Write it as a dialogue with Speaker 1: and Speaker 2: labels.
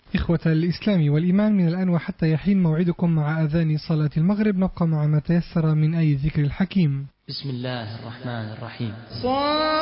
Speaker 1: إخوة الإسلام والإيمان، من الآن وحتى يحين موعدكم مع أذان صلاة المغرب، نبقى مع ما تيسر من أي ذكر الحكيم.
Speaker 2: بسم الله الرحمن الرحيم.